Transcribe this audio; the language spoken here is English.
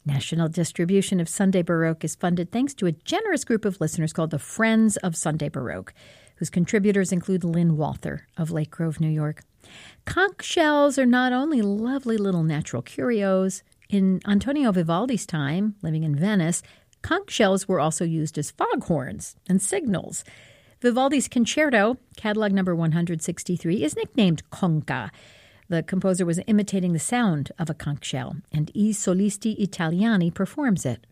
National distribution of Sunday Baroque is funded thanks to a generous group of listeners called the Friends of Sunday Baroque, whose contributors include Lynn Walther of Lake Grove, New York. Conch shells are not only lovely little natural curios. In Antonio Vivaldi's time, living in Venice, conch shells were also used as foghorns and signals. Vivaldi's concerto, catalog number 163, is nicknamed conca. The composer was imitating the sound of a conch shell, and I Solisti Italiani performs it